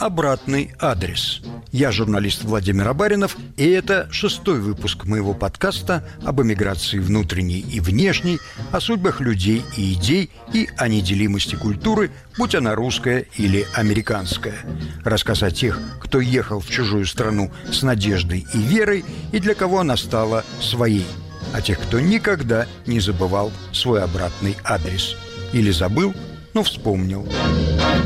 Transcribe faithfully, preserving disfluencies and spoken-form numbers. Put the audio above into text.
Обратный адрес. Я журналист Владимир Абаринов, и это шестой выпуск моего подкаста об эмиграции внутренней и внешней, о судьбах людей и идей и о неделимости культуры, будь она русская или американская. Рассказ о тех, кто ехал в чужую страну с надеждой и верой, и для кого она стала своей. О тех, кто никогда не забывал свой обратный адрес. Или забыл, но вспомнил.